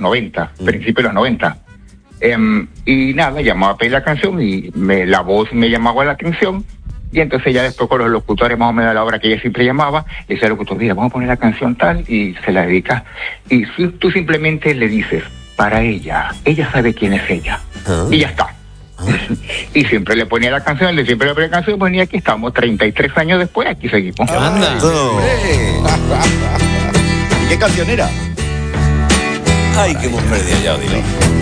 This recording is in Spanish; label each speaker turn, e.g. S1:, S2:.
S1: 90, principios de los 90. Y nada, llamaba a pedir la canción y la voz me llamaba la atención. Y entonces ya después con los locutores más o menos a la hora que ella siempre llamaba, le decía al locutor, mira, vamos a poner la canción tal, y se la dedica. Y tú simplemente le dices, para ella sabe quién es ella. Y ya está. Y siempre le ponía la canción, siempre le ponía la canción, ponía aquí estamos, 33 años después, aquí seguimos.
S2: ¡Anda!
S3: ¿Y qué canción era?
S2: Ay, qué mujer de allá, dilo.